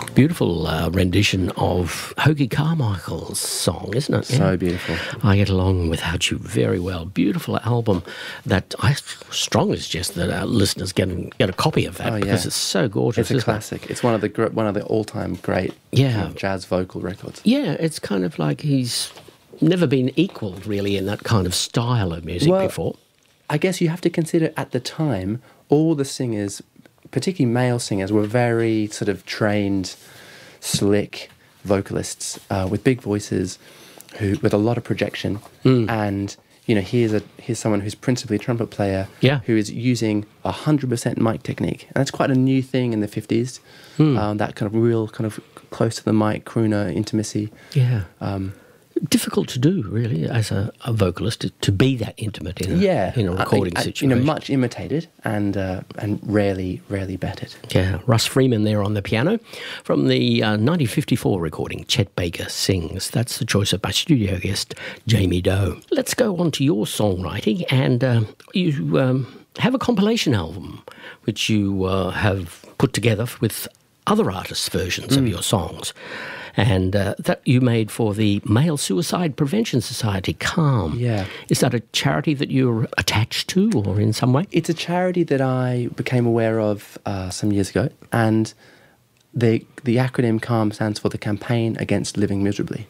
Beautiful rendition of Hoagy Carmichael's song, isn't it? So beautiful. I Get Along Without You very well. Beautiful album that I strongly suggest that our listeners get a copy of that because it's so gorgeous. It's a classic. It's one of the all-time great jazz vocal records. Yeah, it's kind of like he's never been equalled really in that kind of style of music before. I guess you have to consider at the time all the singers, particularly male singers, were very sort of trained, slick vocalists with big voices, with a lot of projection. And here's someone who's principally a trumpet player, who is using 100% mic technique. And that's quite a new thing in the 50s. That kind of real, kind of close to the mic crooner intimacy. Yeah. Difficult to do, really, as a vocalist, to be that intimate in a recording situation. Much imitated and rarely bettered. Yeah, Russ Freeman there on the piano from the 1954 recording, Chet Baker Sings. That's the choice of my studio guest, Jamie Doe. Let's go on to your songwriting, and you have a compilation album which you have put together with other artists' versions of your songs. And that you made for the Male Suicide Prevention Society, CALM. Yeah. Is that a charity that you're attached to or in some way? It's a charity that I became aware of some years ago. And the acronym CALM stands for the Campaign Against Living Miserably.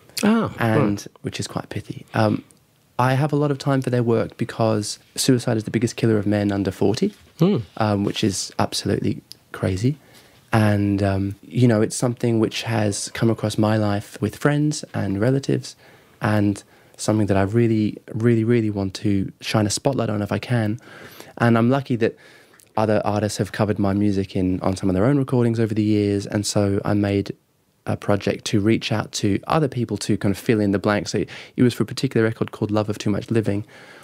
Which is quite pithy. I have a lot of time for their work because suicide is the biggest killer of men under 40, which is absolutely crazy. And, it's something which has come across my life with friends and relatives, and something that I really, really, really want to shine a spotlight on if I can. And I'm lucky that other artists have covered my music on some of their own recordings over the years, and so I made a project to reach out to other people to kind of fill in the blanks. So it was for a particular record called Love of Too Much Living,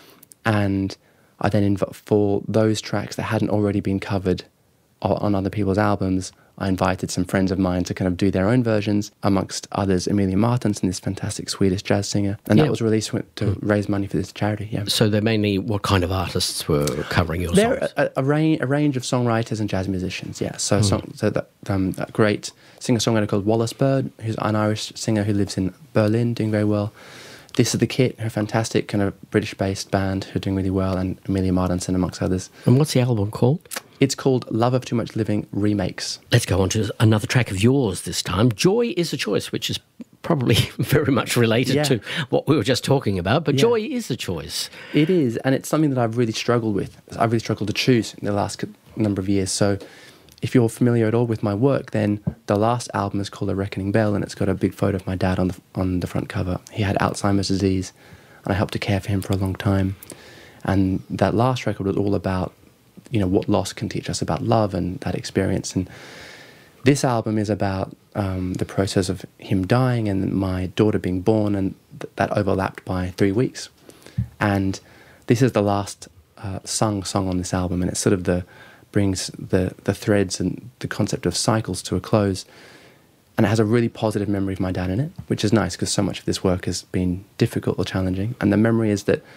and I then, for those tracks that hadn't already been covered on other people's albums, I invited some friends of mine to kind of do their own versions, amongst others Emilia Martinsson, this fantastic Swedish jazz singer, and that was released to raise money for this charity. Yeah. So they're mainly what kind of artists were covering your songs? They're a range of songwriters and jazz musicians. Yeah. So that great singer-songwriter called Wallace Bird, who's an Irish singer who lives in Berlin, doing very well. This Is the Kit, her fantastic kind of British-based band who are doing really well, and Emilia Martinsson, amongst others. And what's the album called? It's called Love of Too Much Living Remakes. Let's go on to another track of yours this time. Joy is a Choice, which is probably very much related to what we were just talking about, but joy is a choice. It is, and it's something that I've really struggled with. I've really struggled to choose in the last number of years. So if you're familiar at all with my work, then the last album is called A Reckoning Bell, and it's got a big photo of my dad on the front cover. He had Alzheimer's disease, and I helped to care for him for a long time. And that last record was all about what loss can teach us about love and that experience. And this album is about the process of him dying and my daughter being born, and that overlapped by 3 weeks. And this is the last sung song on this album, and it sort of brings the threads and the concept of cycles to a close. And it has a really positive memory of my dad in it, which is nice because so much of this work has been difficult or challenging. And the memory is that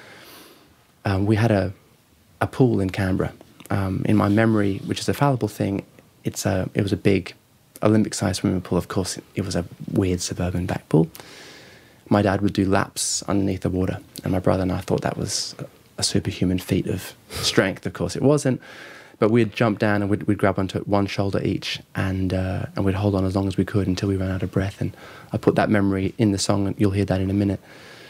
we had a pool in Canberra. In my memory, which is a fallible thing, it was a big Olympic-sized swimming pool. Of course, it was a weird suburban back pool. My dad would do laps underneath the water, and my brother and I thought that was a superhuman feat of strength. Of course, it wasn't, but we'd jump down and we'd grab onto one shoulder each, and we'd hold on as long as we could until we ran out of breath. And I put that memory in the song, and you'll hear that in a minute.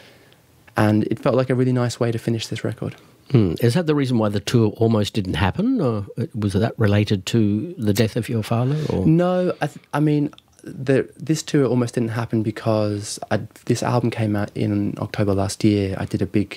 And it felt like a really nice way to finish this record. Is that the reason why the tour almost didn't happen, or was that related to the death of your father? Or? No, I mean, this tour almost didn't happen because this album came out in October last year. I did a big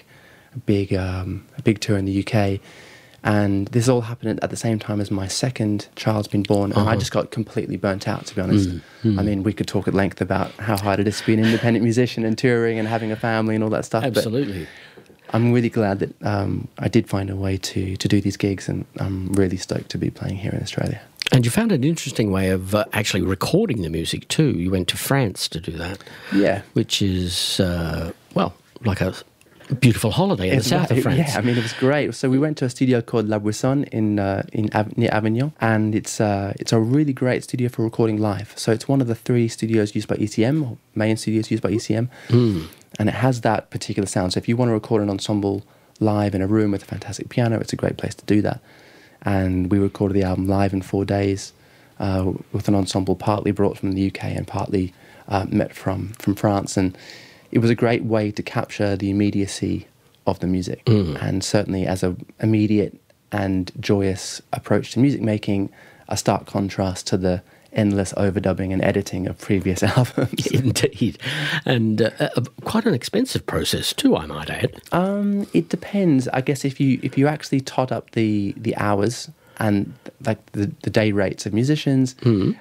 tour in the UK, and this all happened at the same time as my second child's been born, and I just got completely burnt out, to be honest. I mean, we could talk at length about how hard it is to be an independent musician and touring and having a family and all that stuff. Absolutely. But I'm really glad that I did find a way to do these gigs, and I'm really stoked to be playing here in Australia. And you found an interesting way of actually recording the music too. You went to France to do that. Yeah. Which is, like Beautiful holiday in the south of France. Yeah, I mean, it was great. So we went to a studio called La Buisson near Avignon, and it's a really great studio for recording live. So it's one of the 3 studios used by ECM, or main studios used by ECM, and it has that particular sound. So if you want to record an ensemble live in a room with a fantastic piano, it's a great place to do that. And we recorded the album live in 4 days with an ensemble partly brought from the UK and partly met from France, and it was a great way to capture the immediacy of the music. And certainly as an immediate and joyous approach to music making, a stark contrast to the endless overdubbing and editing of previous albums. Indeed. And quite an expensive process too, I might add. It depends. I guess if you actually tot up the hours and like the day rates of musicians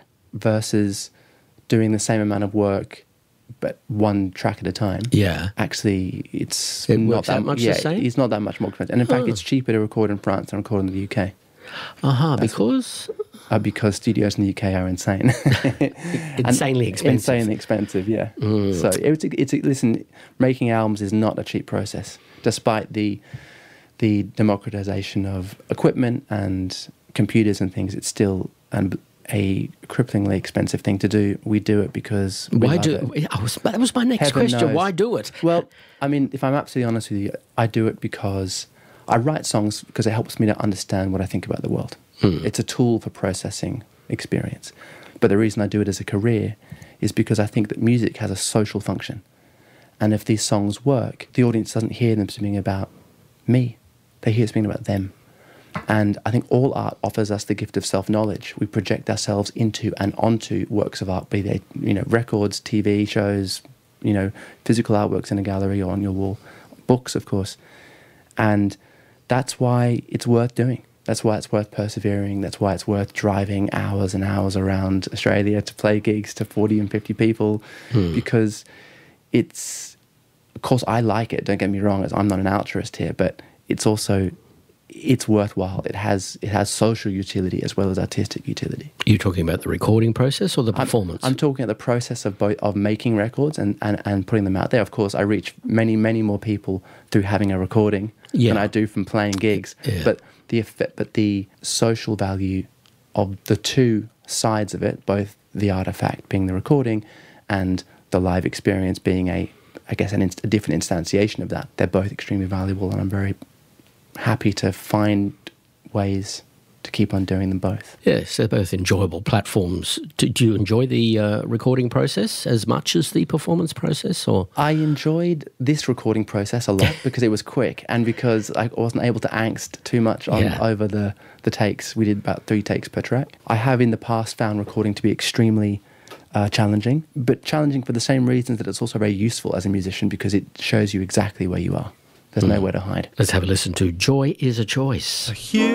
versus doing the same amount of work but one track at a time. Yeah. Actually, it not that much the same? It's not that much more expensive. And in fact, it's cheaper to record in France than record in the UK. Because? Because studios in the UK are insane. Insanely expensive. Insanely expensive, yeah. So listen, making albums is not a cheap process. Despite the democratization of equipment and computers and things, it's still a cripplingly expensive thing to do. We do it because that was my next question. Knows. Why do it? Well, I mean, if I'm absolutely honest with you, I do it because I write songs because it helps me to understand what I think about the world. It's a tool for processing experience. But the reason I do it as a career is because I think that music has a social function. And if these songs work, the audience doesn't hear them speaking about me. They hear it speaking about them. And I think all art offers us the gift of self-knowledge. We project ourselves into and onto works of art, be they, records, TV shows, physical artworks in a gallery or on your wall, books, of course. And that's why it's worth doing. That's why it's worth persevering. That's why it's worth driving hours and hours around Australia to play gigs to 40 and 50 people, because it's, of course, I like it. Don't get me wrong. I'm not an altruist here, but it's also, it's worthwhile. It has social utility as well as artistic utility. You're talking about the recording process or the performance? I'm talking about the process of both, of making records and putting them out there. Of course, I reach many, many more people through having a recording than I do from playing gigs. Yeah. But the social value of the two sides of it, both the artifact being the recording and the live experience being a different instantiation of that, they're both extremely valuable, and I'm very happy to find ways to keep on doing them both. Yes, they're both enjoyable platforms. Do you enjoy the recording process as much as the performance process? Or I enjoyed this recording process a lot because it was quick and because I wasn't able to angst too much over the takes. We did about 3 takes per track. I have in the past found recording to be extremely challenging, but challenging for the same reasons that it's also very useful as a musician, because it shows you exactly where you are. There's nowhere to hide. Let's have a listen to Joy is a Choice.